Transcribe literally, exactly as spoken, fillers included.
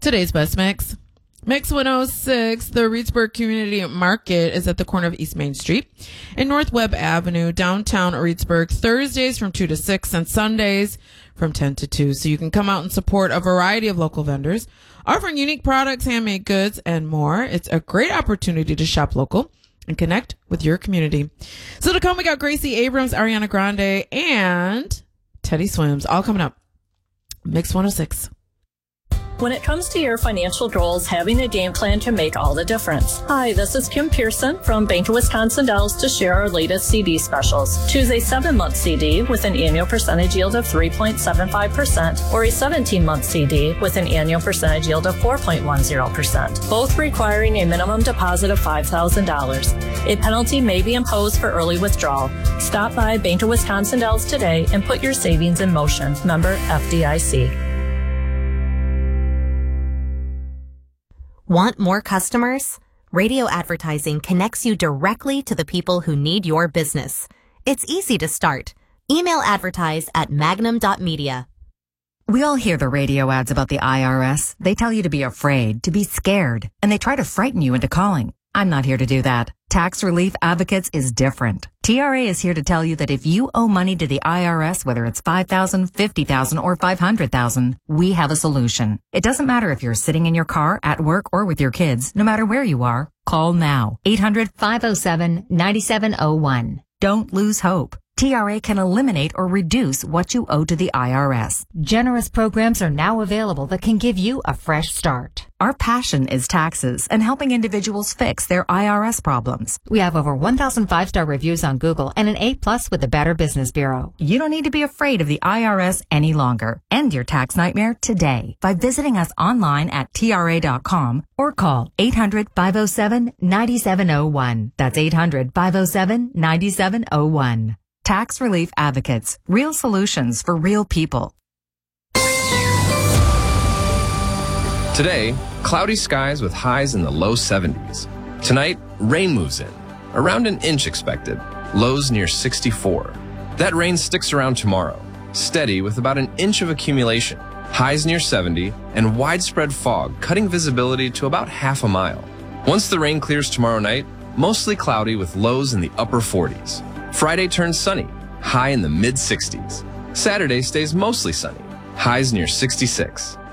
Today's best mix. Mix one oh six, the Reedsburg Community Market is at the corner of East Main Street and North Webb Avenue, downtown Reedsburg, Thursdays from two to six and Sundays from ten to two. So you can come out and support a variety of local vendors offering unique products, handmade goods, and more. It's a great opportunity to shop local and connect with your community. So to come, we got Gracie Abrams, Ariana Grande, and Teddy Swims, all coming up. Mix one oh six. When it comes to your financial goals, having a game plan can make all the difference. Hi, this is Kim Pearson from Bank of Wisconsin Dells to share our latest C D specials. Choose a seven-month C D with an annual percentage yield of three point seven five percent or a seventeen-month C D with an annual percentage yield of four point one zero percent, both requiring a minimum deposit of five thousand dollars. A penalty may be imposed for early withdrawal. Stop by Bank of Wisconsin Dells today and put your savings in motion. Member F D I C. Want more customers? Radio advertising connects you directly to the people who need your business. It's easy to start. Email advertise at magnum dot media. We all hear the radio ads about the I R S. They tell you to be afraid, to be scared, and they try to frighten you into calling. I'm not here to do that. Tax Relief Advocates is different. T R A is here to tell you that if you owe money to the I R S, whether it's five thousand dollars, fifty thousand dollars, or five hundred thousand dollars, we have a solution. It doesn't matter if you're sitting in your car, at work, or with your kids. No matter where you are, call now. eight hundred, five oh seven, nine seven oh one. Don't lose hope. T R A can eliminate or reduce what you owe to the I R S. Generous programs are now available that can give you a fresh start. Our passion is taxes and helping individuals fix their I R S problems. We have over one thousand five-star reviews on Google and an A plus with the Better Business Bureau. You don't need to be afraid of the I R S any longer. End your tax nightmare today by visiting us online at T R A dot com or call eight hundred, five oh seven, nine seven oh one. That's eight hundred, five oh seven, nine seven oh one. Tax Relief Advocates. Real solutions for real people. Today, cloudy skies with highs in the low seventies. Tonight, rain moves in. Around an inch expected. Lows near sixty-four. That rain sticks around tomorrow. Steady with about an inch of accumulation. Highs near seventy and widespread fog cutting visibility to about half a mile. Once the rain clears tomorrow night, mostly cloudy with lows in the upper forties. Friday turns sunny, high in the mid sixties. Saturday stays mostly sunny, highs near sixty-six.